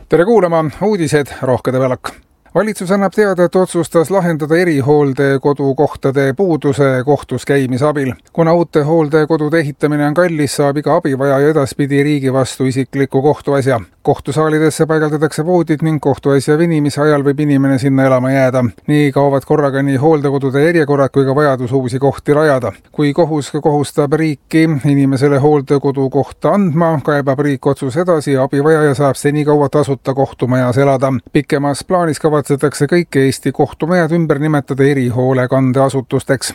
Tere kuulama, uudised Rohkede Velak. Valitsus annab teada, et otsustas lahendada erihooldekodukohtade puuduse kohtus käimise abil. Kuna uute hooldekodude ehitamine on kallis, saab iga abivajaja edaspidi riigi vastu isikliku kohtuasja. Kohtusaalidesse paigaldatakse voodid ning kohtuasja venimise ajal võib inimene sinna elama jääda. Nii kaovad korraga nii hooldekodude järjekorrad kui ka vajadus uusi kohti rajada. Kui kohus kohustab riiki inimesele hooldekodu kohta andma, kaebab riik otsus edasi ja abivajaja saab senikaua tasuta kohtumajas elada. Pikemas plaanis kavatsetakse kõik Eesti kohtumajad ümber nimetada erihoolekandeasutusteks.